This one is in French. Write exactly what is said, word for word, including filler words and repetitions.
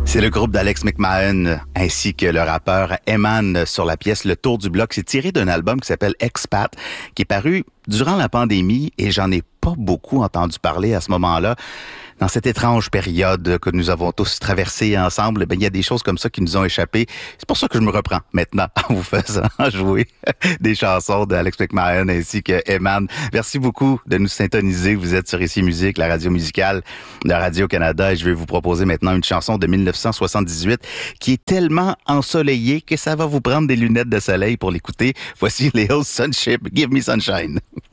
C'est le groupe d'Alex McMahon ainsi que le rappeur Eman sur la pièce Le Tour du Bloc. C'est tiré d'un album qui s'appelle Expat, qui est paru durant la pandémie et j'en ai pas beaucoup entendu parler à ce moment-là. Dans cette étrange période que nous avons tous traversée ensemble, ben, il y a des choses comme ça qui nous ont échappé. C'est pour ça que je me reprends maintenant en vous faisant jouer des chansons d'Alex McMahon ainsi que Eman. Merci beaucoup de nous syntoniser. Vous êtes sur Ici Musique, la radio musicale de Radio-Canada, et je vais vous proposer maintenant une chanson de mille neuf cent soixante-dix-huit qui est tellement ensoleillée que ça va vous prendre des lunettes de soleil pour l'écouter. Voici les Hills Sunship, Give Me Sunshine.